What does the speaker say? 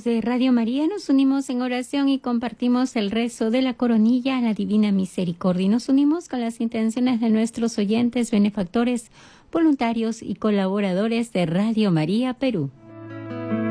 amigos de Radio María, nos unimos en oración y compartimos el rezo de la coronilla a la Divina Misericordia. Y nos unimos con las intenciones de nuestros oyentes, benefactores, voluntarios y colaboradores de Radio María Perú.